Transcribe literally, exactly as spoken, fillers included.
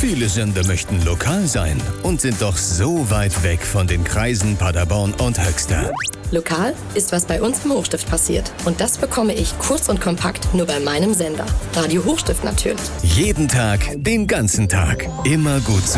Viele Sender möchten lokal sein und sind doch so weit weg von den Kreisen Paderborn und Höxter. Lokal ist, was bei uns im Hochstift passiert. Und das bekomme ich kurz und kompakt nur bei meinem Sender. Radio Hochstift natürlich. Jeden Tag, den ganzen Tag. Immer gut zu